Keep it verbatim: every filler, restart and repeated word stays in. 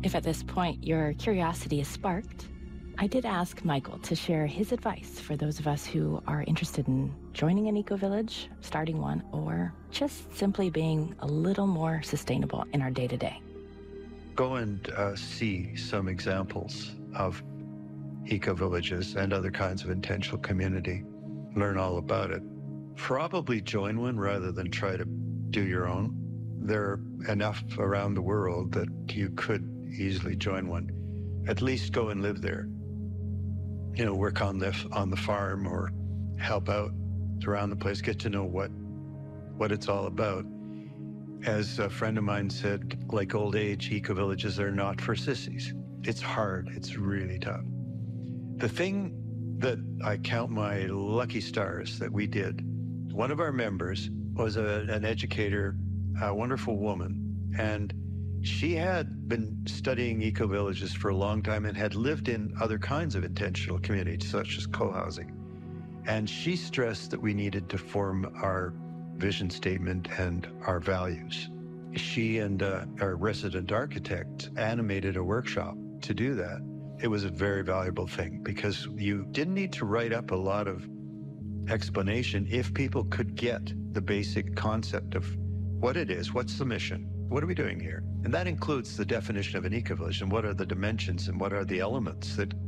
If at this point your curiosity is sparked, I did ask Michael to share his advice for those of us who are interested in joining an eco-village, starting one, or just simply being a little more sustainable in our day-to-day. Go and uh, see some examples of eco-villages and other kinds of intentional community. Learn all about it. Probably join one rather than try to do your own. There are enough around the world that you could easily join one. At least go and live there. You know, work on the on the farm or help out around the place. Get to know what what it's all about. As a friend of mine said, like old age, eco-villages are not for sissies. It's hard. It's really tough. The thing that I count my lucky stars that we did, one of our members was a, an educator, a wonderful woman, and she had been studying eco-villages for a long time and had lived in other kinds of intentional communities, such as co-housing. And she stressed that we needed to form our vision statement and our values. She and uh, our resident architect animated a workshop to do that. It was a very valuable thing because you didn't need to write up a lot of explanation if people could get the basic concept of what it is, what's the mission, what are we doing here? And that includes the definition of an eco-village and what are the dimensions and what are the elements that